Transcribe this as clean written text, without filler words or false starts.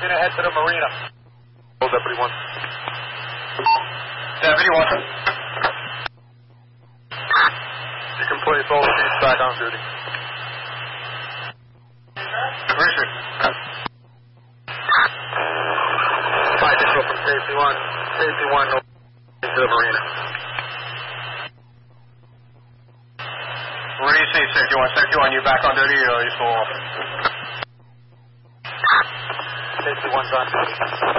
gonna head to the marina. Deputy 1. Deputy 1. You can place all the seats back on duty. Richard. Flight control from Safety 1. Safety 1, no to the marina. What do you say, Safety 1? Safety 1, you back on duty or are you still off? Safety 1's on duty.